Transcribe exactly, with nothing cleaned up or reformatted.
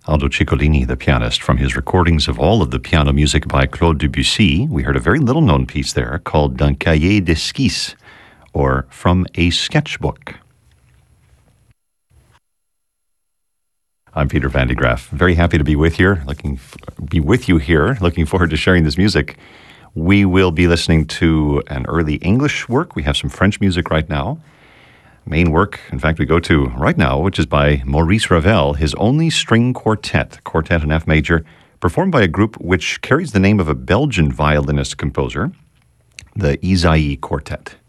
Aldo Ciccolini, the pianist, from his recordings of all of the piano music by Claude Debussy. We heard a very little-known piece there called D'un cahier d'esquisse, or From a Sketchbook. I'm Peter Van de Graaff. Very happy to be with you, looking f- be with you here. Looking forward to sharing this music. We will be listening to an early English work. We have some French music right now. Main work, in fact, we go to right now, which is by Maurice Ravel, his only string quartet, quartet in F major, performed by a group which carries the name of a Belgian violinist composer, the Isaïe Quartet.